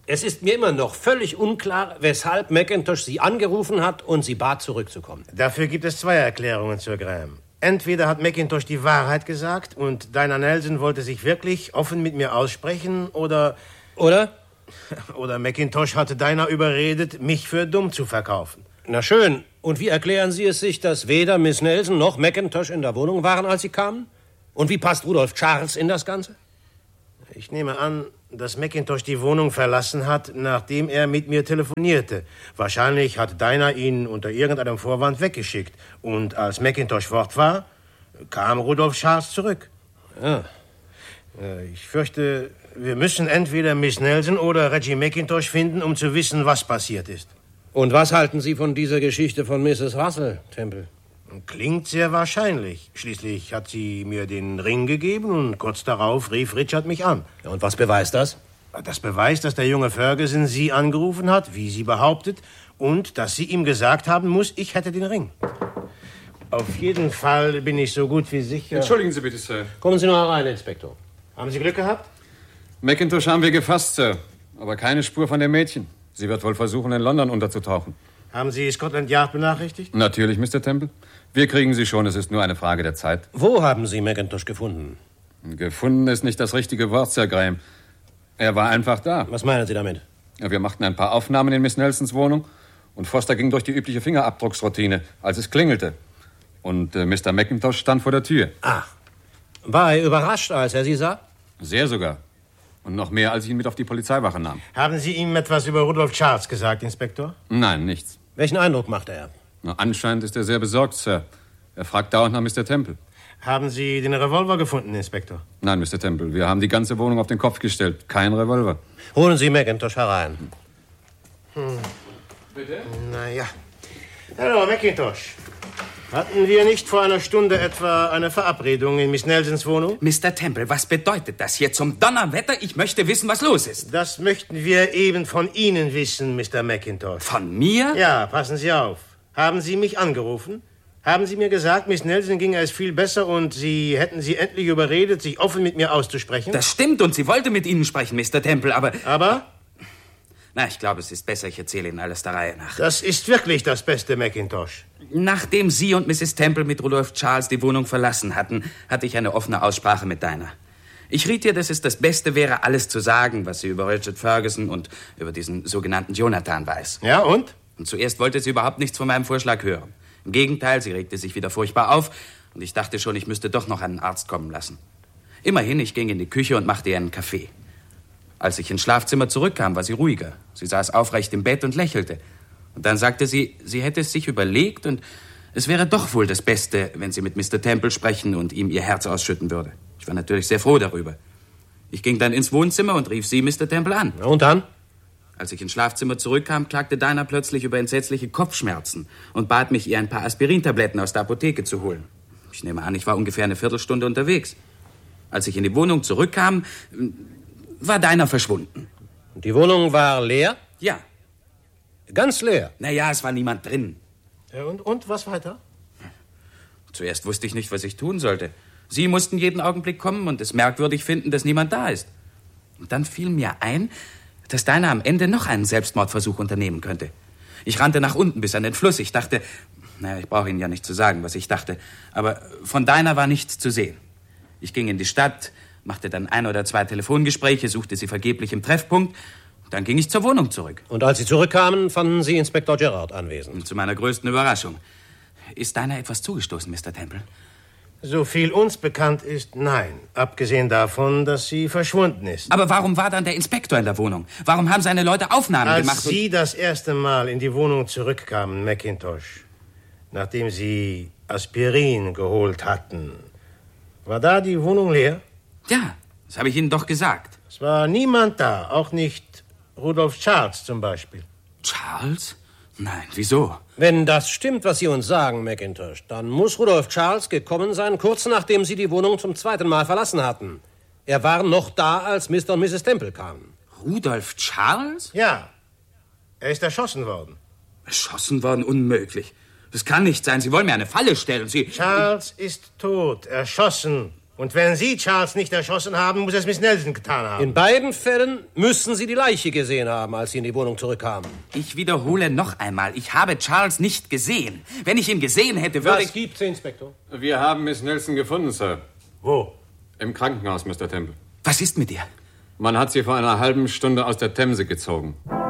Es ist mir immer noch völlig unklar, weshalb McIntosh Sie angerufen hat und Sie bat, zurückzukommen. Dafür gibt es zwei Erklärungen, Sir Graham. Entweder hat McIntosh die Wahrheit gesagt und Dinah Nelson wollte sich wirklich offen mit mir aussprechen, oder... Oder McIntosh hatte Dinah überredet, mich für dumm zu verkaufen. Na schön. Und wie erklären Sie es sich, dass weder Miss Nelson noch McIntosh in der Wohnung waren, als Sie kamen? Und wie passt Rudolf Charles in das Ganze? Ich nehme an, dass McIntosh die Wohnung verlassen hat, nachdem er mit mir telefonierte. Wahrscheinlich hat Dinah ihn unter irgendeinem Vorwand weggeschickt. Und als McIntosh fort war, kam Rudolf Charles zurück. Ja. Ich fürchte, wir müssen entweder Miss Nelson oder Reggie McIntosh finden, um zu wissen, was passiert ist. Und was halten Sie von dieser Geschichte von Mrs. Russell, Temple? Klingt sehr wahrscheinlich. Schließlich hat sie mir den Ring gegeben und kurz darauf rief Richard mich an. Ja, und was beweist das? Das beweist, dass der junge Ferguson Sie angerufen hat, wie sie behauptet, und dass sie ihm gesagt haben muss, ich hätte den Ring. Auf jeden Fall bin ich so gut wie sicher... Entschuldigen Sie bitte, Sir. Kommen Sie nur herein, Inspektor. Haben Sie Glück gehabt? McIntosh haben wir gefasst, Sir. Aber keine Spur von dem Mädchen. Sie wird wohl versuchen, in London unterzutauchen. Haben Sie Scotland Yard benachrichtigt? Natürlich, Mr. Temple. Wir kriegen sie schon, es ist nur eine Frage der Zeit. Wo haben Sie McIntosh gefunden? Gefunden ist nicht das richtige Wort, Sir Graham. Er war einfach da. Was meinen Sie damit? Wir machten ein paar Aufnahmen in Miss Nelsons Wohnung und Foster ging durch die übliche Fingerabdrucksroutine, als es klingelte. Und Mr. McIntosh stand vor der Tür. Ach, war er überrascht, als er Sie sah? Sehr sogar. Und noch mehr, als ich ihn mit auf die Polizeiwache nahm. Haben Sie ihm etwas über Rudolf Charles gesagt, Inspektor? Nein, nichts. Welchen Eindruck machte er? Na, anscheinend ist er sehr besorgt, Sir. Er fragt dauernd nach Mr. Temple. Haben Sie den Revolver gefunden, Inspektor? Nein, Mr. Temple, wir haben die ganze Wohnung auf den Kopf gestellt. Kein Revolver. Holen Sie McIntosh herein. Bitte? Na ja. Hallo, McIntosh. Hatten wir nicht vor einer Stunde etwa eine Verabredung in Miss Nelsons Wohnung? Mr. Temple, was bedeutet das hier zum Donnerwetter? Ich möchte wissen, was los ist. Das möchten wir eben von Ihnen wissen, Mr. McIntosh. Von mir? Ja, passen Sie auf. Haben Sie mich angerufen? Haben Sie mir gesagt, Miss Nelson ging es viel besser und Sie hätten sie endlich überredet, sich offen mit mir auszusprechen? Das stimmt und sie wollte mit Ihnen sprechen, Mr. Temple, aber... Aber? Na, ich glaube, es ist besser, ich erzähle Ihnen alles der Reihe nach. Das ist wirklich das Beste, McIntosh. Nachdem Sie und Mrs. Temple mit Rudolf Charles die Wohnung verlassen hatten, hatte ich eine offene Aussprache mit Dinah. Ich riet ihr, dass es das Beste wäre, alles zu sagen, was sie über Richard Ferguson und über diesen sogenannten Jonathan weiß. Ja, und? Und zuerst wollte sie überhaupt nichts von meinem Vorschlag hören. Im Gegenteil, sie regte sich wieder furchtbar auf und ich dachte schon, ich müsste doch noch einen Arzt kommen lassen. Immerhin, ich ging in die Küche und machte ihr einen Kaffee. Als ich ins Schlafzimmer zurückkam, war sie ruhiger. Sie saß aufrecht im Bett und lächelte. Und dann sagte sie, sie hätte es sich überlegt und es wäre doch wohl das Beste, wenn sie mit Mr. Temple sprechen und ihm ihr Herz ausschütten würde. Ich war natürlich sehr froh darüber. Ich ging dann ins Wohnzimmer und rief sie, Mr. Temple, an. Und dann? Als ich ins Schlafzimmer zurückkam, klagte Dinah plötzlich über entsetzliche Kopfschmerzen und bat mich, ihr ein paar Aspirintabletten aus der Apotheke zu holen. Ich nehme an, ich war ungefähr eine Viertelstunde unterwegs. Als ich in die Wohnung zurückkam, war Dinah verschwunden. Die Wohnung war leer? Ja. Ganz leer? Naja, es war niemand drin. Ja, und was weiter? Zuerst wusste ich nicht, was ich tun sollte. Sie mussten jeden Augenblick kommen und es merkwürdig finden, dass niemand da ist. Und dann fiel mir ein, dass Dinah am Ende noch einen Selbstmordversuch unternehmen könnte. Ich rannte nach unten bis an den Fluss. Ich dachte, naja, ich brauche Ihnen ja nicht zu sagen, was ich dachte. Aber von Dinah war nichts zu sehen. Ich ging in die Stadt, machte dann 1 oder 2 Telefongespräche, suchte sie vergeblich im Treffpunkt. Dann ging ich zur Wohnung zurück. Und als Sie zurückkamen, fanden Sie Inspektor Gerard anwesend. Und zu meiner größten Überraschung. Ist Dinah etwas zugestoßen, Mr. Temple? So viel uns bekannt ist, nein. Abgesehen davon, dass sie verschwunden ist. Aber warum war dann der Inspektor in der Wohnung? Warum haben seine Leute Aufnahmen gemacht? Als Sie das erste Mal in die Wohnung zurückkamen, McIntosh, nachdem Sie Aspirin geholt hatten, war da die Wohnung leer? Ja, das habe ich Ihnen doch gesagt. Es war niemand da, auch nicht Rudolf Charles zum Beispiel. Charles? Nein, wieso? Wenn das stimmt, was Sie uns sagen, McIntosh, dann muss Rudolf Charles gekommen sein, kurz nachdem Sie die Wohnung zum 2. Mal verlassen hatten. Er war noch da, als Mr. und Mrs. Temple kamen. Rudolf Charles? Ja, er ist erschossen worden. Erschossen worden? Unmöglich. Das kann nicht sein. Sie wollen mir eine Falle stellen. Charles ist tot, erschossen. Und wenn Sie Charles nicht erschossen haben, muss es Miss Nelson getan haben. In beiden Fällen müssen Sie die Leiche gesehen haben, als Sie in die Wohnung zurückkamen. Ich wiederhole noch einmal, ich habe Charles nicht gesehen. Wenn ich ihn gesehen hätte, würde ich... Was gibt's, Inspektor? Wir haben Miss Nelson gefunden, Sir. Wo? Im Krankenhaus, Mr. Temple. Was ist mit ihr? Man hat sie vor einer halben Stunde aus der Themse gezogen.